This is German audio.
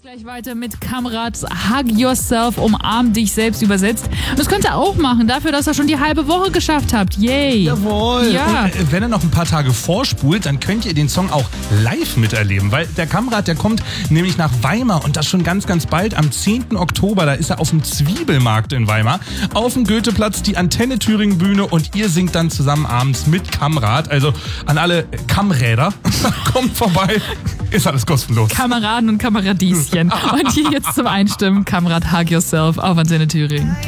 Gleich weiter mit Kamrad Hug Yourself, umarm dich selbst übersetzt. Und das könnt ihr auch machen, dafür, dass ihr schon die halbe Woche geschafft habt. Yay! Jawohl! Ja. Und wenn ihr noch ein paar Tage vorspult, dann könnt ihr den Song auch live miterleben, weil der Kamrad, der kommt nämlich nach Weimar und das schon ganz, ganz bald. Am 10. Oktober, da ist er auf dem Zwiebelmarkt in Weimar, auf dem Goetheplatz, die Antenne Thüringen Bühne und ihr singt dann zusammen abends mit Kamrad. Also an alle Kamräder, kommt vorbei. Ist alles kostenlos. Kameraden und Kameradieschen. Und hier jetzt zum Einstimmen, Kamrad Hug Yourself auf Antenne Thüringen.